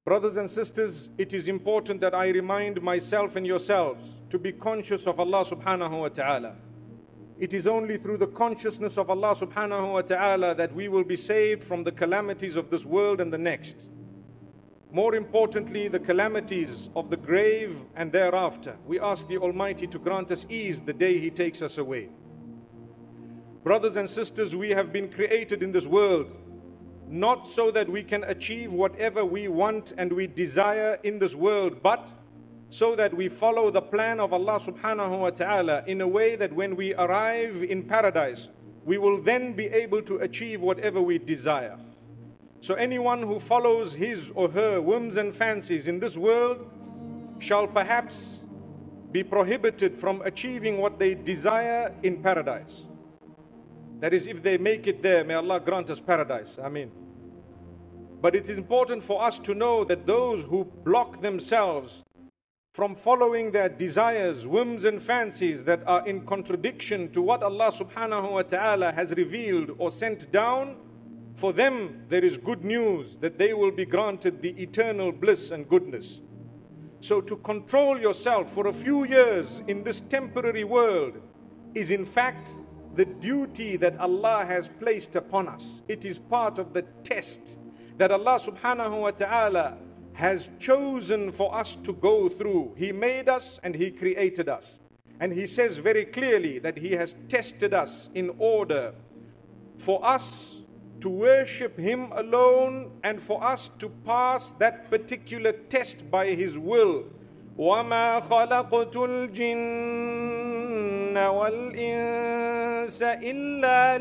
Brothers and sisters, it is important that I remind myself and yourselves to be conscious of Allah subhanahu wa ta'ala. It is only through the consciousness of Allah subhanahu wa ta'ala that we will be saved from the calamities of this world and the next. More importantly, the calamities of the grave and thereafter. We ask the Almighty to grant us ease the day He takes us away. Brothers and sisters, we have been created in this world not so that we can achieve whatever we want and we desire in this world, but so that we follow the plan of Allah subhanahu wa ta'ala in a way that when we arrive in paradise, we will then be able to achieve whatever we desire. So anyone who follows his or her whims and fancies in this world shall perhaps be prohibited from achieving what they desire in paradise. That is, if they make it there, may Allah grant us paradise. Ameen. But it is important for us to know that those who block themselves from following their desires, whims and fancies that are in contradiction to what Allah subhanahu wa ta'ala has revealed or sent down, for them there is good news that they will be granted the eternal bliss and goodness. So to control yourself for a few years in this temporary world is in fact the duty that Allah has placed upon us. It is part of the test that Allah subhanahu wa ta'ala has chosen for us to go through. He made us and He created us. And He says very clearly that He has tested us in order for us to worship Him alone and for us to pass that particular test by His will. وَمَا خَلَقْتُ الْجِنَّ وَالْإِنسَ إِلَّا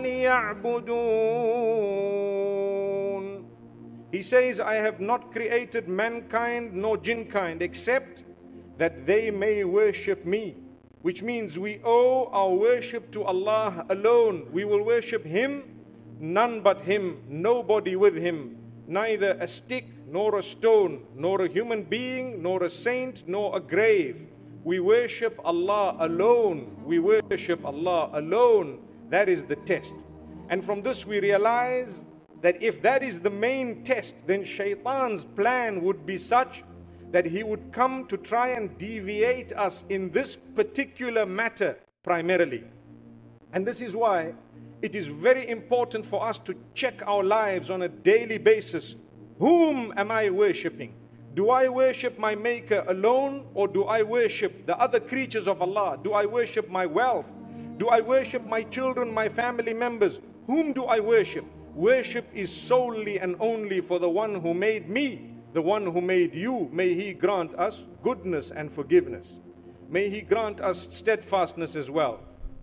لِيَعْبُدُونَ. He says, I have not created mankind nor jinnkind except that they may worship me. Which means we owe our worship to Allah alone. We will worship Him, none but Him, nobody with Him, neither a stick nor a stone, nor a human being, nor a saint, nor a grave. We worship Allah alone. We worship Allah alone. That is the test. And from this we realize that if that is the main test, then Shaitan's plan would be such that he would come to try and deviate us in this particular matter primarily. And this is why it is very important for us to check our lives on a daily basis. Whom am I worshipping? Do I worship my Maker alone, or do I worship the other creatures of Allah? Do I worship my wealth? Do I worship my children, my family members? Whom do I worship? Worship is solely and only for the one who made me, the one who made you. May He grant us goodness and forgiveness. May He grant us steadfastness as well.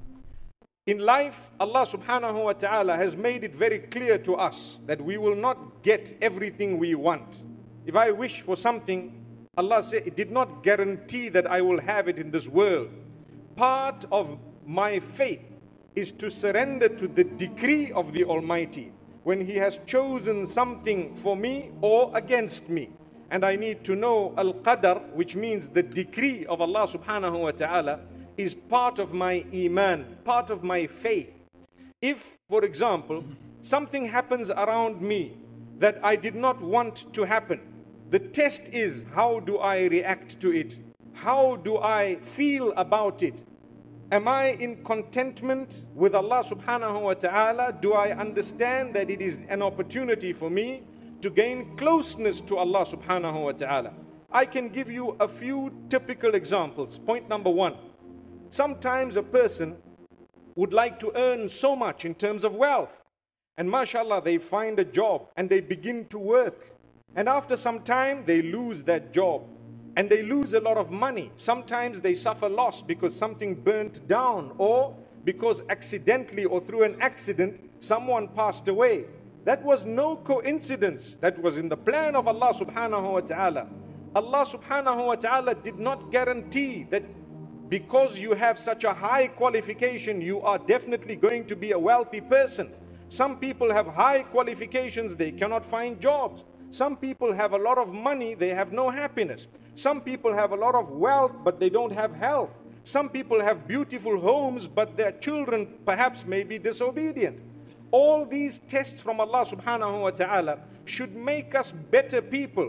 In life, Allah subhanahu wa ta'ala has made it very clear to us that we will not get everything we want. If I wish for something, Allah said, it did not guarantee that I will have it in this world. Part of my faith is to surrender to the decree of the Almighty when He has chosen something for me or against me. And I need to know Al-Qadr, which means the decree of Allah subhanahu wa ta'ala, is part of my iman, part of my faith. If, for example, something happens around me that I did not want to happen, the test is, how do I react to it? How do I feel about it? Am I in contentment with Allah subhanahu wa ta'ala? Do I understand that it is an opportunity for me to gain closeness to Allah subhanahu wa ta'ala? I can give you a few typical examples. Point number one. Sometimes a person would like to earn so much in terms of wealth. And mashallah, they find a job and they begin to work. And after some time, they lose that job. And they lose a lot of money. Sometimes they suffer loss because something burnt down, or because accidentally or through an accident, someone passed away. That was no coincidence. That was in the plan of Allah subhanahu wa ta'ala. Allah subhanahu wa ta'ala did not guarantee that because you have such a high qualification, you are definitely going to be a wealthy person. Some people have high qualifications, they cannot find jobs. Some people have a lot of money, they have no happiness. Some people have a lot of wealth, but they don't have health. Some people have beautiful homes, but their children perhaps may be disobedient. All these tests from Allah subhanahu wa ta'ala should make us better people.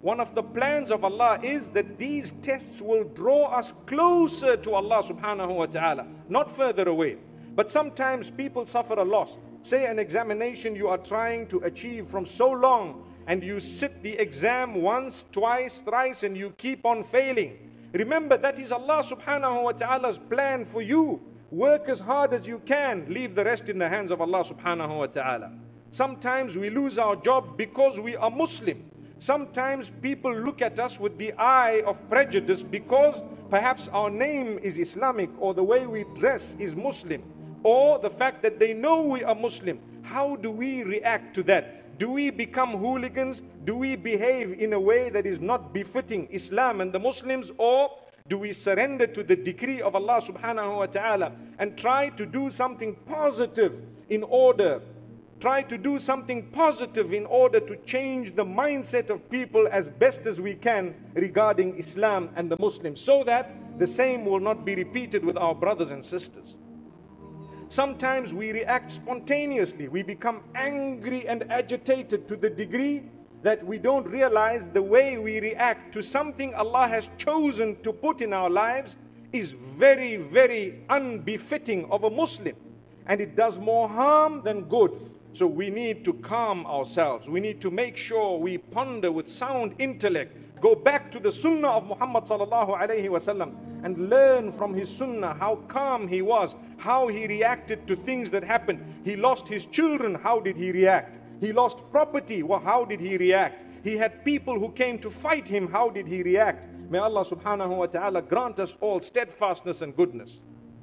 one of the plans of Allah is that these tests will draw us closer to Allah subhanahu wa ta'ala, not further away. But sometimes people suffer a loss. Say an examination you are trying to achieve from so long, and you sit the exam once, twice, thrice, and you keep on failing. Remember, that is Allah subhanahu wa ta'ala's plan for you. Work as hard as you can. Leave the rest in the hands of Allah subhanahu wa ta'ala. Sometimes we lose our job because we are Muslim. Sometimes people look at us with the eye of prejudice because perhaps our name is Islamic, or the way we dress is Muslim, or the fact that they know we are Muslim. How do we react to that? Do we become hooligans? Do we behave in a way that is not befitting Islam and the Muslims? Or do we surrender to the decree of Allah subhanahu wa ta'ala and try to do something positive in order to change the mindset of people as best as we can regarding Islam and the Muslims, so that the same will not be repeated with our brothers and sisters? Sometimes we react spontaneously. We become angry and agitated to the degree that we don't realize the way we react to something Allah has chosen to put in our lives is very, very unbefitting of a Muslim. And it does more harm than good. So we need to calm ourselves. We need to make sure we ponder with sound intellect. Go back to the sunnah of Muhammad sallallahu alayhi wasallam and learn from his sunnah how calm he was, how he reacted to things that happened. He lost his children, how did he react? He lost property, well, how did he react? He had people who came to fight him, how did he react? May Allah subhanahu wa ta'ala grant us all steadfastness and goodness.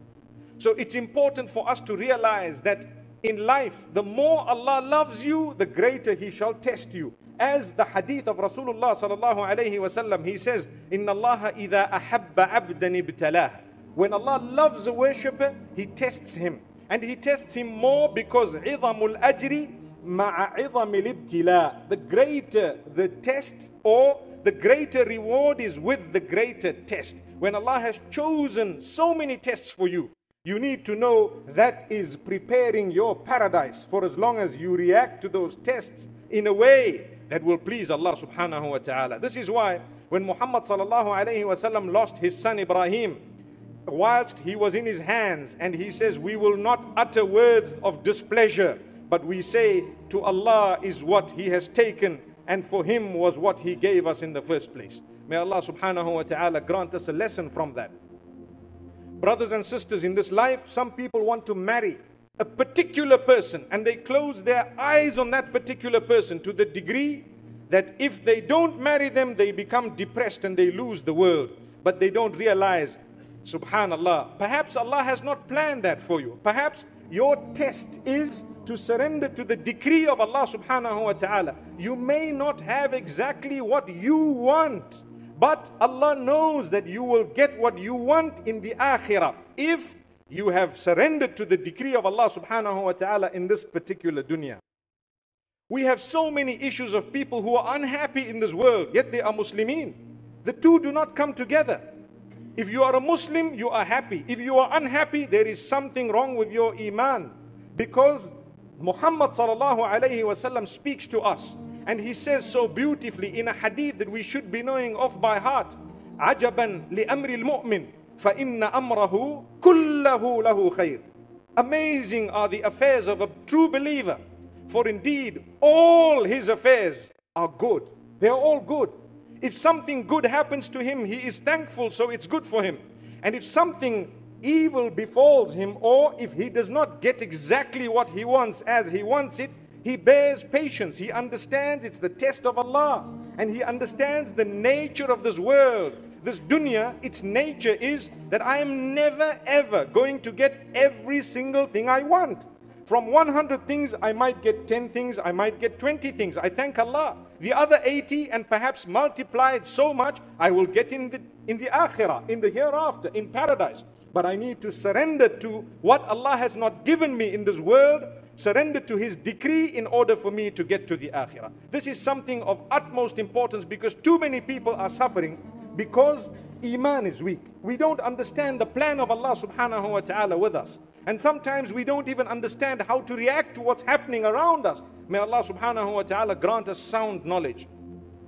So it's important for us to realize that in life, the more Allah loves you, the greater He shall test you. As the hadith of Rasulullah sallallahu alayhi wasallam, he says, "Inna Allah idha ahabba abdan ibtalah." When Allah loves a worshipper, He tests him, and He tests him more because idhamul ajri ma'a idhamil ibtila. The greater the test, or the greater reward is with the greater test. When Allah has chosen so many tests for you, you need to know that is preparing your paradise for as long as you react to those tests in a way that will please Allah subhanahu wa ta'ala. This is why when Muhammad sallallahu alayhi wa sallam lost his son Ibrahim, whilst he was in his hands, and he says, we will not utter words of displeasure, but we say, to Allah is what He has taken, and for Him was what He gave us in the first place. May Allah subhanahu wa ta'ala grant us a lesson from that. Brothers and sisters, in this life, some people want to marry a particular person, and they close their eyes on that particular person to the degree that if they don't marry them, they become depressed and they lose the world. But they don't realize, subhanallah, perhaps Allah has not planned that for you. Perhaps your test is to surrender to the decree of Allah subhanahu wa ta'ala. You may not have exactly what you want, but Allah knows that you will get what you want in the akhirah if you have surrendered to the decree of Allah subhanahu wa ta'ala in this particular dunya. We have so many issues of people who are unhappy in this world, yet they are Muslimin. The two do not come together. If you are a Muslim, you are happy. If you are unhappy, there is something wrong with your iman. Because Muhammad sallallahu alayhi wa sallam speaks to us, and he says so beautifully in a hadith that we should be knowing of by heart. عَجَبًا لِأَمْرِ الْمُؤْمِنِ فَإِنَّ أَمْرَهُ كُلَّهُ لَهُ خَيْرٌ. Amazing are the affairs of a true believer, for indeed all his affairs are good. They are all good. If something good happens to him, he is thankful, so it's good for him. And if something evil befalls him, or if he does not get exactly what he wants as he wants it, he bears patience. He understands it's the test of Allah, and he understands the nature of this world. This dunya, its nature is that I am never ever going to get every single thing I want. From 100 things, I might get 10 things, I might get 20 things. I thank Allah. The other 80, and perhaps multiplied so much, I will get in the akhirah, in the hereafter, in paradise. But I need to surrender to what Allah has not given me in this world, surrender to His decree in order for me to get to the akhirah. This is something of utmost importance, because too many people are suffering because iman is weak. We don't understand the plan of Allah subhanahu wa ta'ala with us. And sometimes we don't even understand how to react to what's happening around us. May Allah subhanahu wa ta'ala grant us sound knowledge.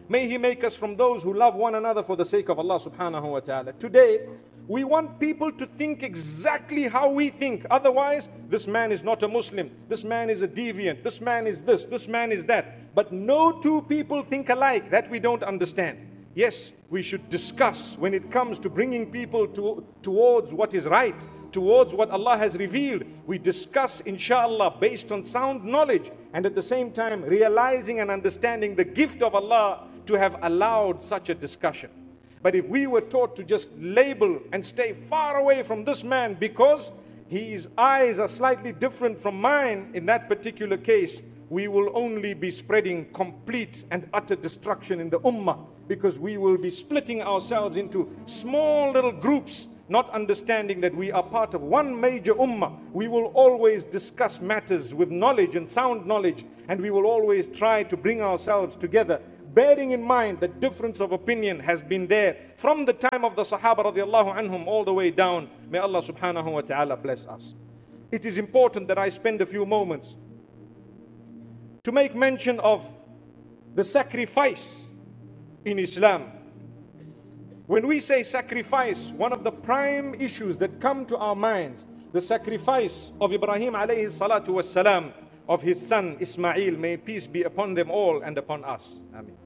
May He make us from those who love one another for the sake of Allah subhanahu wa ta'ala. Today, we want people to think exactly how we think. Otherwise, this man is not a Muslim. This man is a deviant. This man is this man is that. But no two people think alike. That we don't understand. Yes, we should discuss when it comes to bringing people towards what is right, towards what Allah has revealed. We discuss, inshallah, based on sound knowledge, and at the same time realizing and understanding the gift of Allah to have allowed such a discussion. But if we were taught to just label and stay far away from this man because his eyes are slightly different from mine in that particular case, we will only be spreading complete and utter destruction in the ummah, because we will be splitting ourselves into small little groups, not understanding that we are part of one major ummah. We will always discuss matters with knowledge and sound knowledge, and we will always try to bring ourselves together, bearing in mind that difference of opinion has been there from the time of the Sahaba radiallahu anhum all the way down. May Allah subhanahu wa ta'ala bless us. It is important that I spend a few moments to make mention of the sacrifice in Islam. When we say sacrifice, one of the prime issues that come to our minds, the sacrifice of Ibrahim alayhi salatu wassalam, of his son Ismail, may peace be upon them all and upon us. Ameen.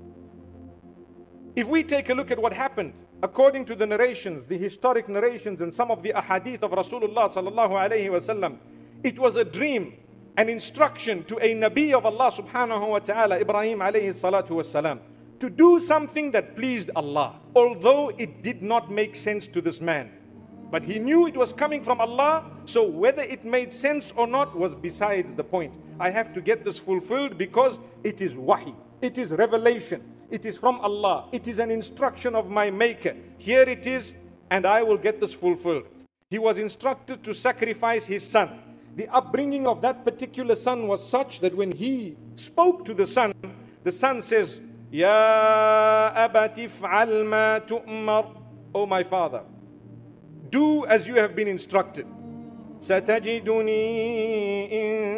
If we take a look at what happened, according to the narrations, the historic narrations and some of the ahadith of Rasulullah sallallahu alayhi wasallam, it was a dream, an instruction to a Nabi of Allah subhanahu wa ta'ala, Ibrahim alayhi salatu wassalam, to do something that pleased Allah, although it did not make sense to this man. But he knew it was coming from Allah, so whether it made sense or not was besides the point. I have to get this fulfilled because it is wahi, it is revelation, it is from Allah, it is an instruction of my maker. Here it is, and I will get this fulfilled. He was instructed to sacrifice his son. The upbringing of that particular son was such that when he spoke to the son says, Ya abati f'al ma tu'mar. Oh my father, do as you have been instructed. Satajiduni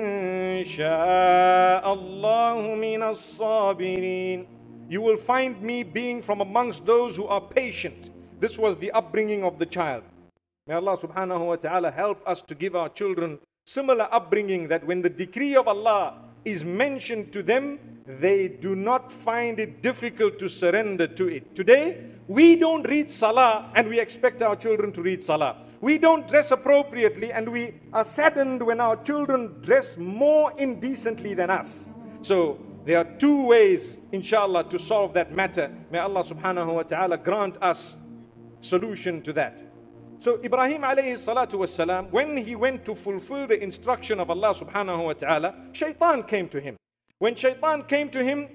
insha'Allahu minas sabirin. You will find me being from amongst those who are patient. This was the upbringing of the child. May Allah subhanahu wa ta'ala help us to give our children similar upbringing, that when the decree of Allah is mentioned to them, they do not find it difficult to surrender to it. Today, we don't read Salah and we expect our children to read Salah. We don't dress appropriately and we are saddened when our children dress more indecently than us. So there are two ways, inshallah, to solve that matter. May Allah subhanahu wa ta'ala grant us solution to that. So Ibrahim alayhi salatu wassalam, when he went to fulfill the instruction of Allah subhanahu wa ta'ala, shaitan came to him. When shaitan came to him,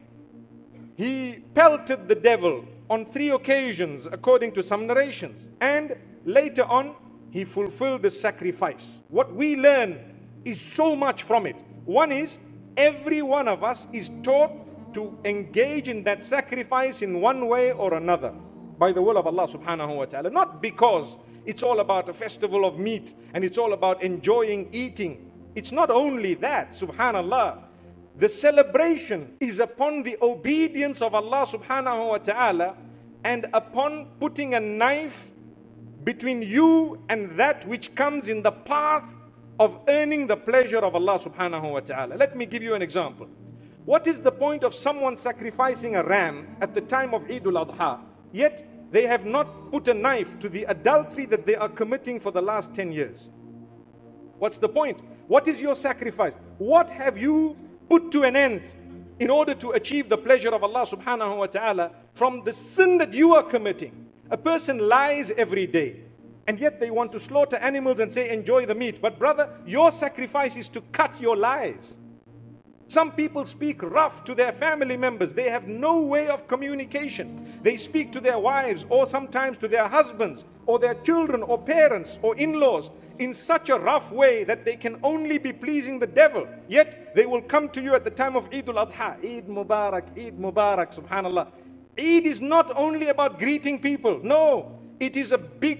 he pelted the devil on 3 occasions according to some narrations. And later on, he fulfilled the sacrifice. What we learn is so much from it. One is, every one of us is taught to engage in that sacrifice in one way or another by the will of Allah subhanahu wa ta'ala. Not because it's all about a festival of meat and it's all about enjoying eating. It's not only that, subhanallah. The celebration is upon the obedience of Allah subhanahu wa ta'ala and upon putting a knife between you and that which comes in the path of earning the pleasure of Allah subhanahu wa ta'ala. Let me give you an example. What is the point of someone sacrificing a ram at the time of Eid al-Adha, yet they have not put a knife to the adultery that they are committing for the last 10 years? What's the point? What is your sacrifice? What have you put to an end in order to achieve the pleasure of Allah subhanahu wa ta'ala from the sin that you are committing? A person lies every day, and yet they want to slaughter animals and say, enjoy the meat. But brother, your sacrifice is to cut your lies. Some people speak rough to their family members. They have no way of communication. They speak to their wives or sometimes to their husbands or their children or parents or in-laws in such a rough way that they can only be pleasing the devil. Yet they will come to you at the time of Eid al-Adha. Eid Mubarak, subhanallah. Eid is not only about greeting people. No, it is a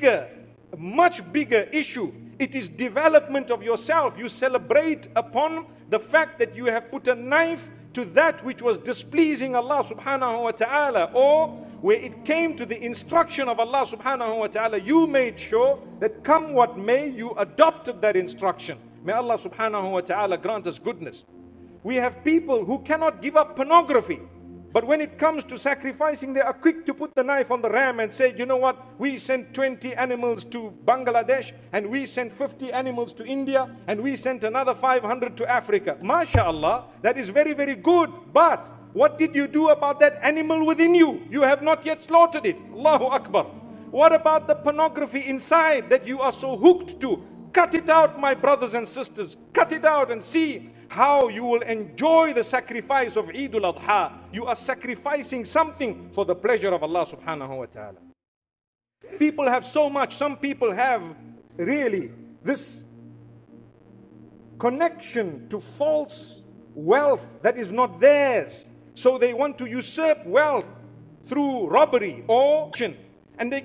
much bigger issue. It is development of yourself. You celebrate upon the fact that you have put a knife to that which was displeasing Allah subhanahu wa ta'ala, or where it came to the instruction of Allah subhanahu wa ta'ala, you made sure that come what may, you adopted that instruction. May Allah subhanahu wa ta'ala grant us goodness. We have people who cannot give up pornography, but when it comes to sacrificing, they are quick to put the knife on the ram and say, you know what, we sent 20 animals to Bangladesh, and we sent 50 animals to India, and we sent another 500 to Africa. MashaAllah, that is very, very good. But what did you do about that animal within you? You have not yet slaughtered it. Allahu Akbar. What about the pornography inside that you are so hooked to? Cut it out, my brothers and sisters. Cut it out and see how you will enjoy the sacrifice of Eid al-Adha. You are sacrificing something for the pleasure of Allah subhanahu wa ta'ala. People have so much. Some people have really this connection to false wealth that is not theirs. So they want to usurp wealth through robbery or and they